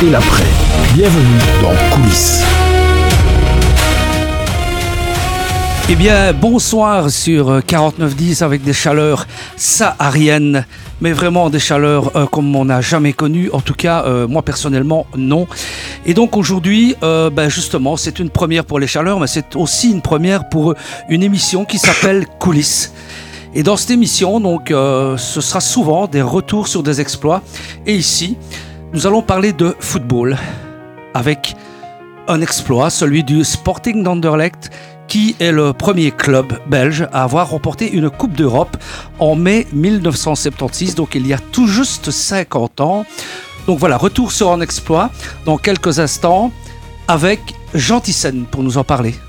et l'après. Bienvenue dans Coulisses. Eh bien, bonsoir sur 4910 avec des chaleurs sahariennes, mais vraiment des chaleurs comme on n'a jamais connu, en tout cas moi personnellement non. Et donc aujourd'hui, justement, c'est une première pour les chaleurs, mais c'est aussi une première pour une émission qui s'appelle Coulisses. Et dans cette émission, donc, ce sera souvent des retours sur des exploits. Et ici, nous allons parler de football avec un exploit, celui du Sporting d'Anderlecht, qui est le premier club belge à avoir remporté une Coupe d'Europe en mai 1976, donc il y a tout juste 50 ans. Donc voilà, retour sur un exploit dans quelques instants avec Jean Thyssen pour nous en parler.